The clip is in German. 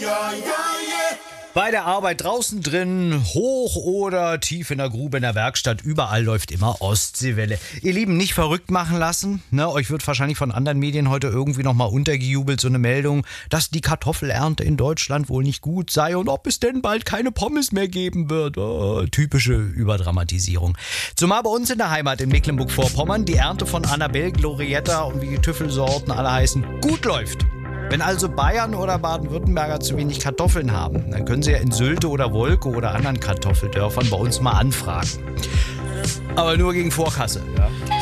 Bei der Arbeit, draußen drin, hoch oder tief in der Grube, in der Werkstatt, überall läuft immer Ostseewelle. Ihr Lieben, nicht verrückt machen lassen. Ne? Euch wird wahrscheinlich von anderen Medien heute irgendwie nochmal untergejubelt, so eine Meldung, dass die Kartoffelernte in Deutschland wohl nicht gut sei und ob es denn bald keine Pommes mehr geben wird. Oh, typische Überdramatisierung. Zumal bei uns in der Heimat in Mecklenburg-Vorpommern die Ernte von Annabelle, Glorietta und wie die Tüffelsorten alle heißen, gut läuft. Wenn also Bayern oder Baden-Württemberger zu wenig Kartoffeln haben, dann können sie ja in Sylte oder Wolke oder anderen Kartoffeldörfern bei uns mal anfragen. Aber nur gegen Vorkasse, ja.